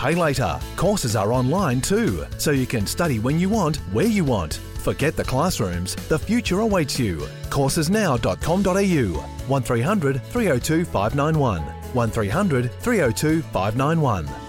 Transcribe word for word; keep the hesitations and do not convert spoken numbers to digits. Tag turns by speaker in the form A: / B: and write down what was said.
A: pay later. Courses are online too, so you can study when you want, where you want. Forget the classrooms. The future awaits you. courses now dot com dot a u. one three hundred three oh two five nine one. one three hundred three oh two five nine one.